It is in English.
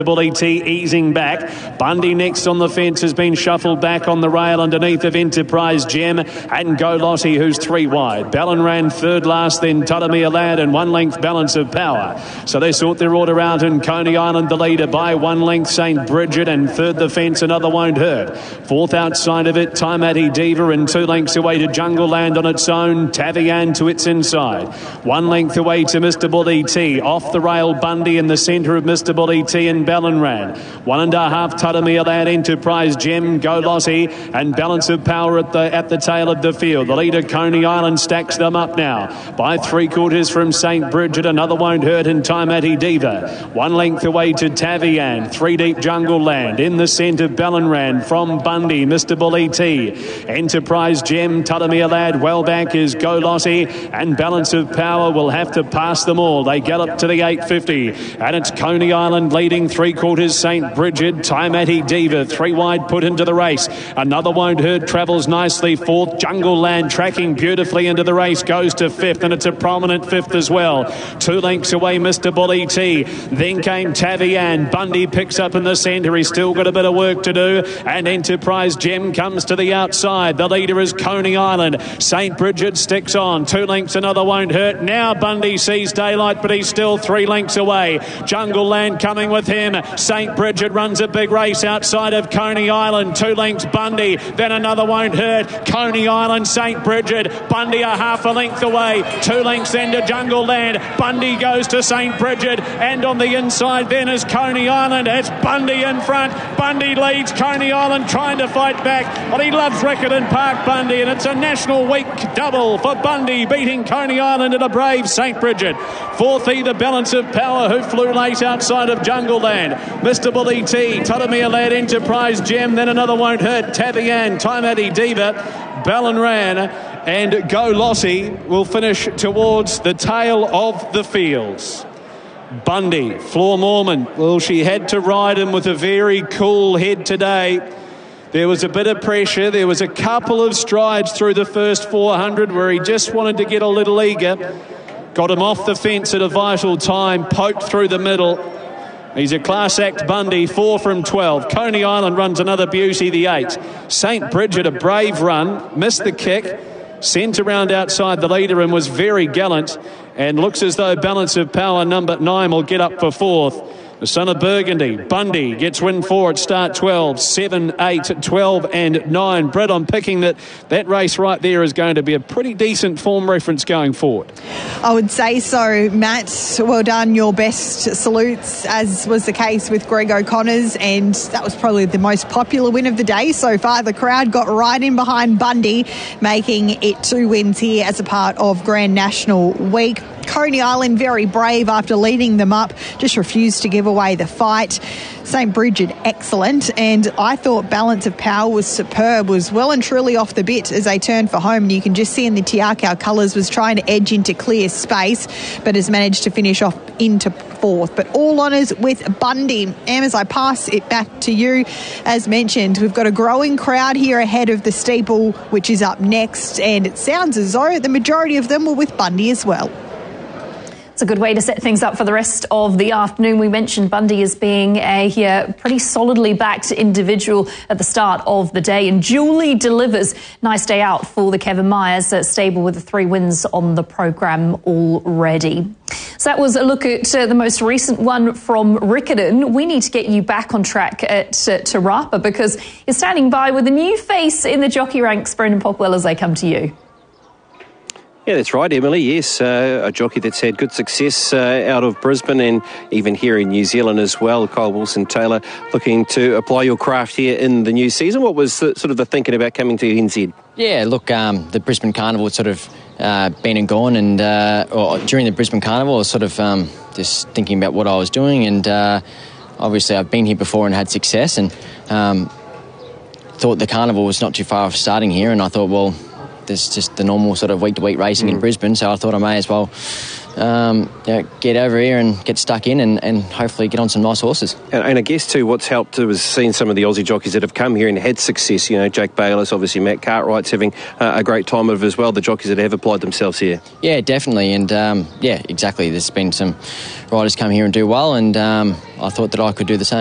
ET easing back. Bundy next on the fence has been shuffled back on the rail underneath of Enterprise Gem and Go Lottie, who's 3 wide. Ballinran third last, then Tutamia Lad and 1 length Balance of Power. So they sort their order out in Coney Island, the leader by 1 length St. Bridget, and third the fence Another Won't Hurt. Fourth outside of it Taimati Diva, and 2 lengths away to Jungle Land on its own. Tavian to its inside. 1 length away to Mr. Bull ET. Off the rail Bundy in the centre of Mr. Bull ET and Ballinran. 1.5 Tutamia Lad, Enterprise Gem, Go Lottie and Balance of Power at the tail of the field. The leader Coney Island stacks them up now by 3/4 from St. Bridget. Another Won't Hurt and Taimati Diva. 1 length away to Tavian. 3 deep Jungle Land. In the centre Ballinran from Bundy, Mr. Bull ET. Enterprise Gem, Tutamia Lad, well back is Go Lottie and Balance of Power will have to pass them all. They gallop to the 850 and it's Coney Island leading 3/4 St. Bridget. Taimati Diva 3 wide put into the race. Another Won't Hurt travels nicely fourth. Jungle Land tracking beautifully into the race goes to 5th, and it's a prominent 5th as well. 2 lengths away Mr. Bull ET. Then came Tavian. Bundy picks up in the centre. He's still got a bit of work to do, and Enterprise Gem comes to the outside. The leader is Coney Island. St. Bridget sticks on. 2 lengths Another Won't Hurt. Now Bundy sees daylight, but he's still 3 lengths away. Jungle Land coming with him. St. Bridget runs a big race outside of Coney Island. 2 lengths Bundy, then Another Won't Hurt. Coney Island, St. Bridget. Bundy a half a length away. 2 lengths then to Jungle Land. Bundy goes to St. Bridget, and on the inside then is Coney Island. It's Bundy in front. Bundy leads. Coney Island trying to fight back. Well, he loves Riccarton Park, Bundy, and it's a National Week double for Bundy, beating Coney Island at a brave St. Bridget. Fourth, the Balance of Power, who flew late outside of Jungle Land. Mr. Bull ET, Tutamia Lad, Enterprise Gem, then Another Won't Hurt, Tavian, Taimati Diva, Ballinran and Go Lottie will finish towards the tail of the fields. Bundy, Floor Mormon, well, she had to ride him with a very cool head today. There was a bit of pressure. There was a couple of strides through the first 400 where he just wanted to get a little eager. Got him off the fence at a vital time, poked through the middle. He's a class act, Bundy, 4 from 12. Coney Island runs another beauty, the 8. St. Bridget, a brave run, missed the kick, sent around outside the leader and was very gallant, and looks as though Balance of Power, number 9, will get up for 4th. The son of Burgundy, Bundy, gets win 4 at start 12, 7, 8, 12 and 9. Brett, I'm picking that race right there is going to be a pretty decent form reference going forward. I would say so, Matt. Well done, your best salutes, as was the case with Greg O'Connor's, and that was probably the most popular win of the day so far. The crowd got right in behind Bundy, making it 2 wins here as a part of Grand National Week. Coney Island very brave after leading them up, just refused to give away the fight. St. Bridget excellent, and I thought Balance of Power was superb, was well and truly off the bit as they turned for home, and you can just see in the Tiakau colours was trying to edge into clear space but has managed to finish off into 4th. But all honours with Bundy. Em, as I pass it back to you, as mentioned, we've got a growing crowd here ahead of the steeple, which is up next, and it sounds as though the majority of them were with Bundy as well. It's a good way to set things up for the rest of the afternoon. We mentioned Bundy as being a pretty solidly backed individual at the start of the day, and Julie delivers. Nice day out for the Kevin Myers stable with the 3 wins on the programme already. So that was a look at the most recent one from Riccarton. We need to get you back on track at Te Rapa because you're standing by with a new face in the jockey ranks. Brendan Popwell, as they come to you. Yeah, that's right, Emily. Yes, a jockey that's had good success out of Brisbane and even here in New Zealand as well. Kyle Wilson-Taylor looking to apply your craft here in the new season. What was the thinking about coming to NZ? Yeah, look, the Brisbane Carnival had sort of been and gone, and during the Brisbane Carnival I was sort of just thinking about what I was doing, and obviously I've been here before and had success, and thought the Carnival was not too far off starting here, and I thought, well, there's just the normal sort of week-to-week racing in Brisbane, so I thought I may as well get over here and get stuck in and hopefully get on some nice horses. And I guess too, what's helped was seeing some of the Aussie jockeys that have come here and had success. Jack Bayliss, obviously Matt Cartwright's having a great time of it as well, the jockeys that have applied themselves here. Yeah, definitely, and exactly. There's been some riders come here and do well, and I thought that I could do the same.